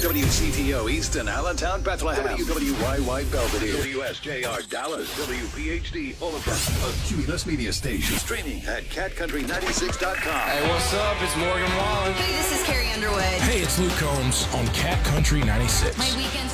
WCTO Easton, Allentown, Bethlehem. WWYY Belvedere. WSJR Dallas. WPHD Fullerton. A Cumulus Media Station. Streaming at catcountry96.com. Hey, what's up? It's Morgan Wallen. Hey, this is Carrie Underwood. Hey, it's Luke Combs on Cat Country 96. My weekends